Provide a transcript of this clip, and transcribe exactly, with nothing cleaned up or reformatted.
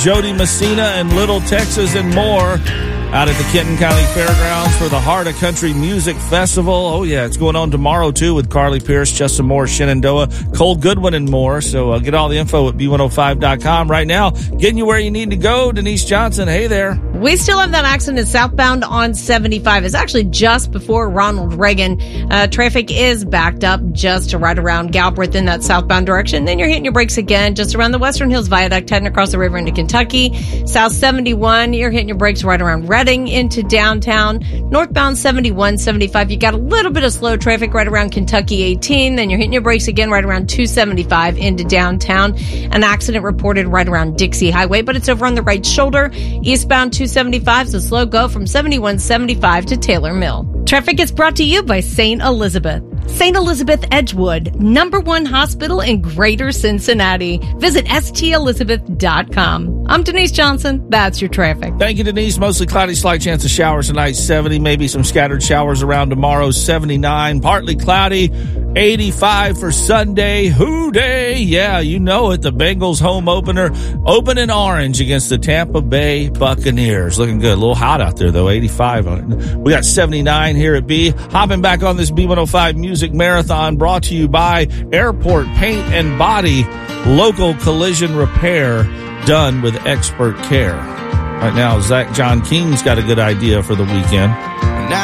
Jody Messina and Little Texas and more out at the Kenton County Fairgrounds for the Heart of Country Music Festival. Oh, yeah, it's going on tomorrow, too, with Carly Pierce, Justin Moore, Shenandoah, Cole Goodwin, and more. So uh, get all the info at B one oh five dot com. Right now, getting you where you need to go, Denise Johnson. Hey there. We still have that accident southbound on seventy-five. It's actually just before Ronald Reagan. Uh, traffic is backed up just right around Galbraith in that southbound direction. Then you're hitting your brakes again just around the Western Hills Viaduct, heading across the river into Kentucky. South seventy-one, you're hitting your brakes right around Reading into downtown. Northbound seventy-one, seventy-five, you got a little bit of slow traffic right around Kentucky eighteen. Then you're hitting your brakes again right around two seventy-five into downtown. An accident reported right around Dixie Highway, but it's over on the right shoulder. Eastbound two seventy-five, so slow go from seventy-one seventy-five to Taylor Mill. Traffic is brought to you by Saint Elizabeth. Saint Elizabeth Edgewood, number one hospital in Greater Cincinnati. Visit S T Elizabeth dot com. I'm Denise Johnson. That's your traffic. Thank you, Denise. Mostly cloudy, slight chance of showers tonight, seventy. Maybe some scattered showers around tomorrow, seventy-nine. Partly cloudy, eighty-five for Sunday. Hoo day. Yeah, you know it. The Bengals home opener, open in orange against the Tampa Bay Buccaneers. Looking good. A little hot out there, though. eighty-five on it. We got seventy-nine here at B. Hopping back on this B one oh five Music Marathon brought to you by Airport Paint and Body. Local collision repair done with expert care. Right now, Zach John King's got a good idea for the weekend. Now